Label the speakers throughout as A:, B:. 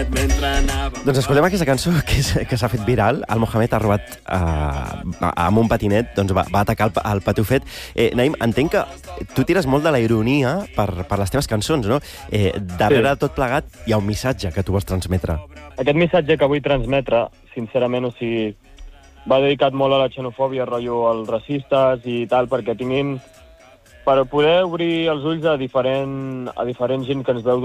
A: mentre anava...
B: Doncs escoltem aquesta cançó que s'ha fet viral. El Mohamed ha robat amb un patinet, doncs va atacar el patufet. Naim, entenc que tu tires molt de la ironia per les teves cançons, no? Darrere de tot plegat hi ha un missatge que tu vols transmetre.
C: Aquest missatge que vull transmetre, sincerament, o sigui, va dedicat molt a la xenofòbia, rotllo als racistes i tal, perquè tinguin... Per poder obrir els ulls a diferent gent que ens veu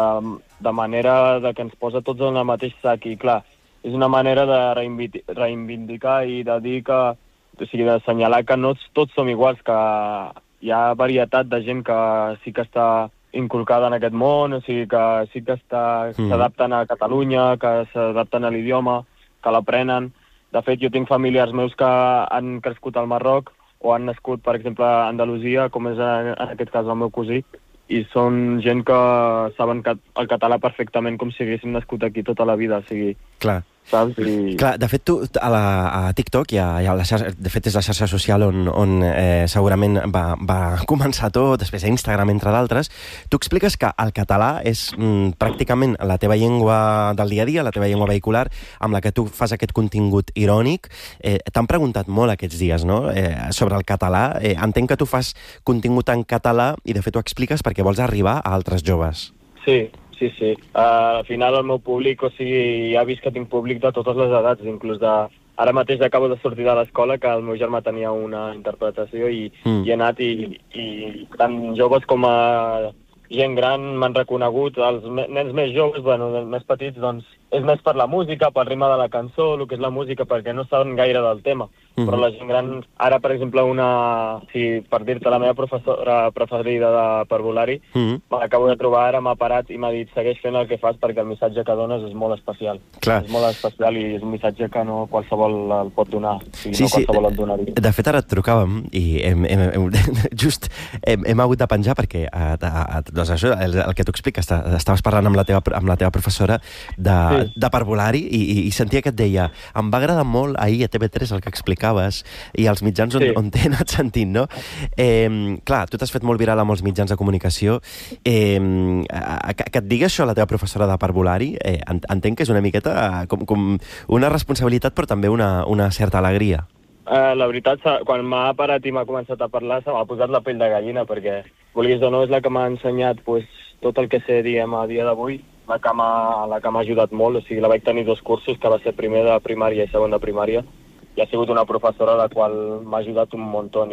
C: de manera de que ens posa tots en el mateix sac. I clar, és una manera de reivindicar i de dir que... O sigui, d'assenyalar que no tots som iguals, que hi ha varietat de gent que sí que està inculcada en aquest món, o sigui, que sí que s'adapten a Catalunya, que s'adapten a l'idioma, que l'aprenen. De fet, jo tinc familiars meus que han crescut al Marroc o han nascut, per exemple, a Andalusia, com és en aquest cas el meu cosí, i són gent que saben el català perfectament com si haguéssim nascut aquí tota la vida, o sigui...
B: Clar.
C: Saps?
B: Clar, de fet, tu a TikTok, de fet és la xarxa social on segurament va començar tot, després a Instagram, entre d'altres, tu expliques que el català és pràcticament la teva llengua del dia a dia, la teva llengua vehicular, amb la que tu fas aquest contingut irònic. T'han preguntat molt aquests dies, no?, sobre el català. Entenc que tu fas contingut en català i, de fet, ho expliques perquè vols arribar a altres joves.
C: Sí. Al final el meu públic, o sigui, ja he vist que tinc públic de totes les edats, inclús de... Ara mateix acabo de sortir de l'escola, que el meu germà tenia una interpretació i he anat i tant joves com a gent gran m'han reconegut. Els nens més joves, bueno, més petits, doncs és més per la música, pel ritme de la cançó, el que és la música, perquè no saben gaire del tema. Però la gent gran, ara, per exemple, per dir-te, la meva professora preferida de parvulari, m'acabo de trobar ara, m'ha parat i m'ha dit segueix fent el que fas perquè el missatge que dones és molt especial. Clar. És molt especial i és un missatge que no qualsevol el pot donar. O sigui, no qualsevol el donaria.
B: De fet, ara et trucàvem i just hem hagut de penjar perquè doncs això, el que tu expliques, estaves parlant amb la teva professora de parvulari i sentia que et deia em va agradar molt ahir a TV3 el que explicaves i els mitjans on t'he anat sentint, no? Clar, tu t'has fet molt viral amb els mitjans de comunicació. Que et digui això la teva professora de parvulari, entenc que és una miqueta com una responsabilitat però també una certa alegria.
C: La veritat, quan m'ha parat i m'ha començat a parlar, se m'ha posat la pell de gallina, perquè, vulguis o no, és la que m'ha ensenyat tot el que sé, diguem, a dia d'avui, la que m'ha ajudat molt. O sigui, la vaig tenir 2 cursos, que va ser primer de primària i segon de primària, i ha sigut una professora la qual m'ha ajudat un muntó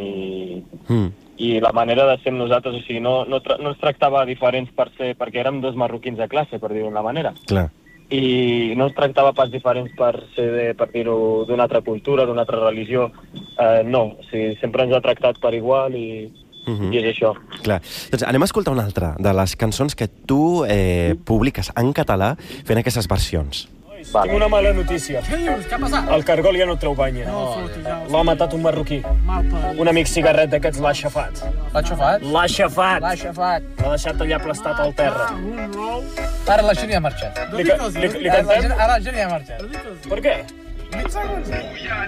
C: i la manera de ser nosaltres, o sigui, no ens tractava diferents perquè érem 2 marroquins de classe, per dir-ho d'una manera. Clar. I no ens tractava pas diferents per dir-ho, d'una altra cultura, d'una altra religió. No, o sigui, sempre ens ha tractat per igual i és això. Clar.
B: Doncs anem a escoltar una altra de les cançons que tu publiques en català fent aquestes versions.
D: Tinc una mala notícia.
E: Què dius? Què ha passat?
D: El cargol ja no treu banya. L'ha matat un marroquí. Un amic cigarret d'aquests l'ha aixafat.
E: L'ha aixafat?
D: L'ha aixafat.
E: L'ha aixafat.
D: L'ha deixat allà aplastat al terra.
E: Ara la gent ja ha marxat.
D: Li cantem?
E: Ara la gent ja ha marxat.
D: Per què?